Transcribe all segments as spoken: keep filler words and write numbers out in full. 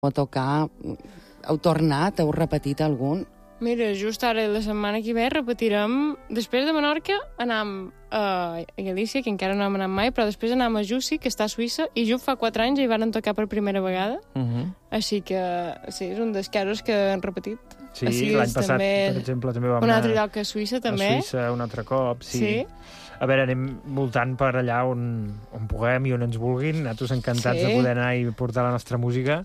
a tocar, heu tornat, heu repetit algun? Mira, just ara, la setmana que ve, repetirem... Després de Menorca, anam a Galícia, que encara no hem anat mai, però després anam a Jussi, que està a Suïssa, i just fa quatre anys hi van tocar per primera vegada. Uh -huh. Així que, sí, és un dels casos que han repetit. Sí, l'any passat, també, per exemple, també vam un anar... altre lloc a Suïssa, també. A Suïssa, un altre cop, sí. Sí. A veure, anem voltant per allà on, on puguem i on ens vulguin. Nosaltres encantats Sí. de poder anar i portar la nostra música.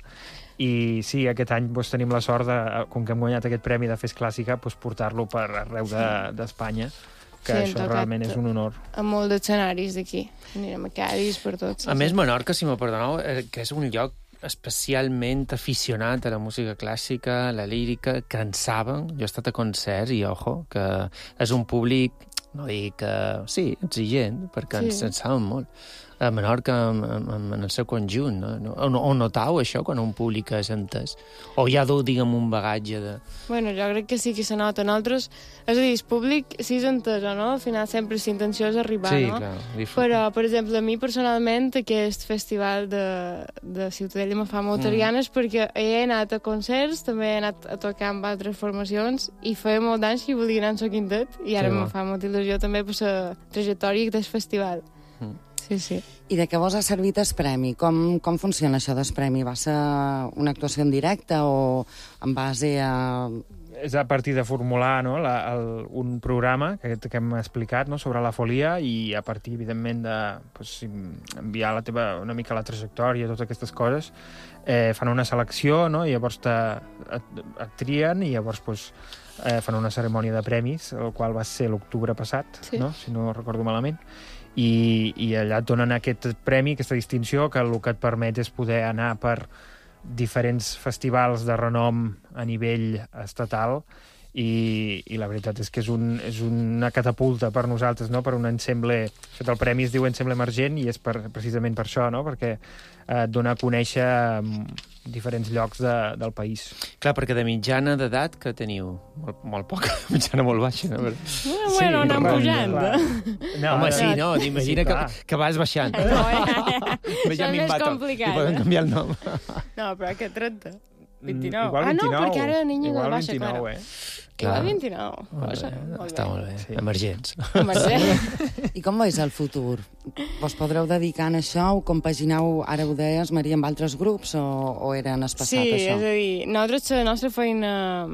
I sí, aquest any doncs, tenim la sort, de, com que hem guanyat aquest premi de Fes Clàssica, doncs, portar-lo per arreu d'Espanya, de, que Sí, això realment és un honor. A molts escenaris d'aquí. Anirem a Cadis, per tots. A més, Menorca, si me perdoneu, que és un lloc especialment aficionat a la música clàssica, la lírica, que en saben. Jo he estat a concerts i, ojo, que és un públic, no dic que... Sí, exigent, perquè sí. ens en saben molt. A Menorca en, en, en el seu conjunt, no? O, o notau això quan un públic és entès? O ja deu, diguem, un bagatge de... Bueno, jo crec que sí que se nota. Nosaltres, és a dir, el públic, si és entès o no, al final sempre la intenció és arribar, sí, no? Clar, però, per exemple, a mi personalment aquest festival de, de Ciutadella me fa moltes mm. ganes perquè he anat a concerts, també he anat a tocar amb altres formacions i feia molt d'anys que volia anar en so quintet i ara sí, me fa molta il·lusió també per la trajectòria del festival. Mm. Sí, sí. I de què vos ha servit el premi? Com, com funciona això del premi? Va ser una actuació en directe o en base a... És a partir de formular, no, la, el, un programa que, que hem explicat, no, sobre la folia i a partir, evidentment, de pues, enviar la teva, una mica la trajectòria, totes aquestes coses, eh, fan una selecció, no, i llavors te, et, et trien i llavors pues, eh, fan una cerimònia de premis, el qual va ser l'octubre passat, sí. no, si no recordo malament, i, i allà et donen aquest premi, aquesta distinció, que el que et permet és poder anar per diferents festivals de renom a nivell estatal i, i la veritat és que és, un, és una catapulta per nosaltres, no? Per un ensemble... Això el premi es diu ensemble emergent i és per, precisament per això, no? Perquè eh, et dona a conèixer diferents llocs de, del país. Clar, perquè de mitjana d'edat que teniu? Molt, molt poca, mitjana molt baixa, no? Bueno, sí, bueno anem pujant. No, home, sí, no, t'imagina sí, que, que vas baixant. No, ja, ja. Això és més complicat. I poden canviar el nom. No, però que trenta. vint-i-nou. Igual vint-i-nou. Ah, no, perquè ara niña igual de baixa, vint-i-nou, clar. Eh? Igual vint-i-nou. Molt bé, molt està molt bé. Sí. Emergents. Emergents. I com veus el futur? Vos podreu dedicar a això? Ho compagineu, ara ho deies, Maria, amb altres grups o, o era en el passat, sí, això? Sí, és a dir, nosaltres la nostra feina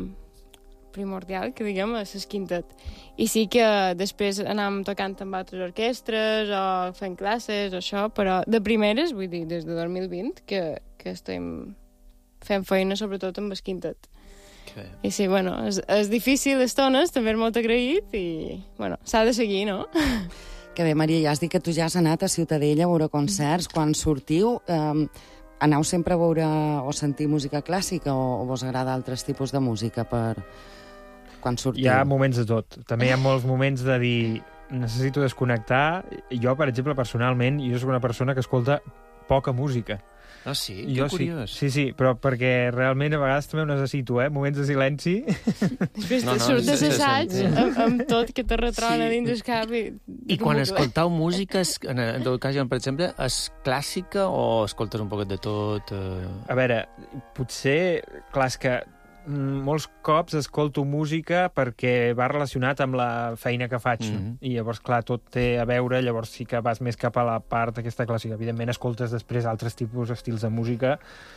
primordial, que diguem, és el quintet. I sí que després anàvem tocant amb altres orquestres o fent classes o això, però de primeres, vull dir, des de dos mil vint, que, que estem fent feina sobretot amb el quintet. Okay. I sí, bueno, és, és difícil estones, també és molt agraït i, bueno, s'ha de seguir, no? Que bé, Maria, ja has dit que tu ja has anat a Ciutadella a veure concerts. Quan sortiu, eh, aneu sempre a veure o sentir música clàssica o, o vos agrada altres tipus de música per quan sortiu? Hi ha moments de tot. També hi ha molts moments de dir necessito desconnectar. Jo, per exemple, personalment, jo soc una persona que escolta poca música. Ah, sí? Jo que curiós. Sí, sí, sí, però perquè realment a vegades també ho necessito, eh? Moments de silenci. Després no, no, surt de sí, sí, l'assaig sí, sí. amb, amb tot que te retrona Sí. dins el cap. I, I quan escoltau música, en el teu cas, per exemple, és clàssica o escoltes un poquet de tot? Eh... A veure, potser, clar, és que molts cops escolto música perquè va relacionat amb la feina que faig. Mm-hmm. I llavors, clar, tot té a veure, llavors sí que vas més cap a la part aquesta clàssica. Evidentment, escoltes després altres tipus, estils de música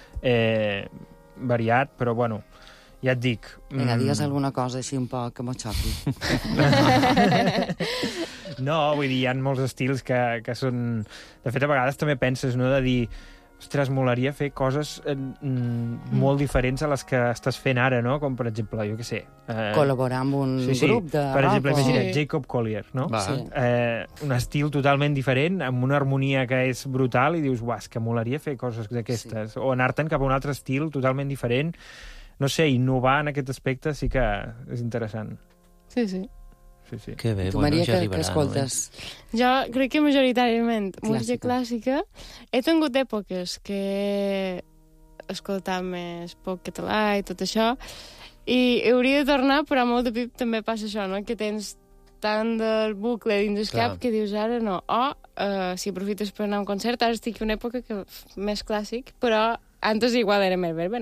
eh, variat, però, bueno, ja et dic... Vinga, digues alguna cosa així un poc que m'ho xoqui. No, vull dir, hi ha molts estils que, que són... De fet, a vegades també penses, no?, de dir... Ostres, molaria fer coses eh, mm, molt diferents a les que estàs fent ara, no? Com, per exemple, jo què sé... Eh, Col·laborar amb un sí, sí. grup de Per rock. exemple, o... imagina't, Sí. Jacob Collier, no? Sí. Eh, un estil totalment diferent, amb una harmonia que és brutal, i dius, uah, és que molaria fer coses d'aquestes. Sí. O anar-te'n cap a un altre estil totalment diferent. No sé, innovar en aquest aspecte sí que és interessant. Sí, sí. Sí, sí. Que bé, Tu, bueno, Maria, ja que, arribarà, que escoltes? No? Jo crec que majoritàriament música Clàssica. clàssica. He tingut èpoques que he escoltat més poc català i tot això, i hauria de tornar, però a molt de pip també passa això, no? Que tens tant del bucle dins el cap que dius ara no. O, uh, si aprofites per anar a un concert, ara estic en una època que més clàssic, però antes igual era més verbena.